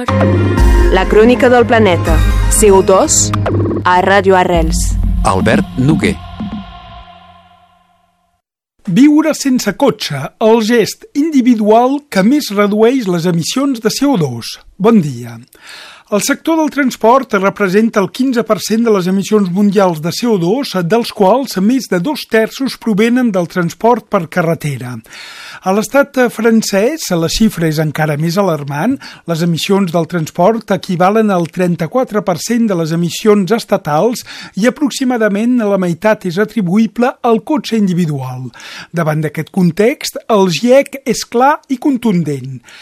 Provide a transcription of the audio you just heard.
cor. La crònica del planeta. CO2 a Ràdio Arrels. Albert Noguer. Viure sense cotxe, el gest individual que més redueix les emissions de CO2. Bon dia. El sector del transport representa el 15% de les emissions mundials de CO2, dels quals més de 2/3 provenen del transport per carretera. A l'estat francès, la xifra és encara més alarmant. Les emissions del transport equivalen al 34% de les emissions estatals i aproximadament la meitat és atribuïble al cotxe individual. Davant d'aquest context, el GIEC és clar i contundent.